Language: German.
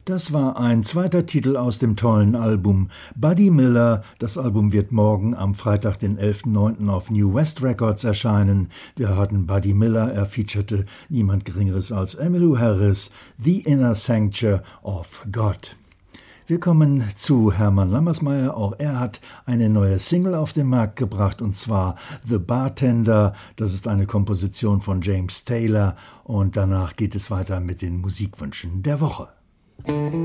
Das war ein zweiter Titel aus dem tollen Album Buddy Miller. Das Album wird morgen am Freitag, den 11.09. auf New West Records erscheinen. Wir hatten Buddy Miller, er featurete niemand Geringeres als Emmylou Harris, The Inner Sanctuary of God. Wir kommen zu Hermann Lammersmeier. Auch er hat eine neue Single auf den Markt gebracht, und zwar The Bartender. Das ist eine Komposition von James Taylor, und danach geht es weiter mit den Musikwünschen der Woche.